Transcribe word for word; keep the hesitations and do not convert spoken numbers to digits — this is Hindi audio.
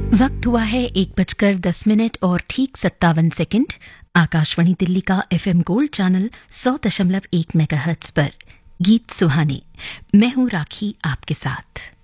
वक्त हुआ है एक बजकर दस मिनट और ठीक सत्तावन सेकंड। आकाशवाणी दिल्ली का एफएम गोल्ड चैनल सौ दशमलव एक मेगाहर्ट्ज पर गीत सुहाने। मैं हूं राखी आपके साथ।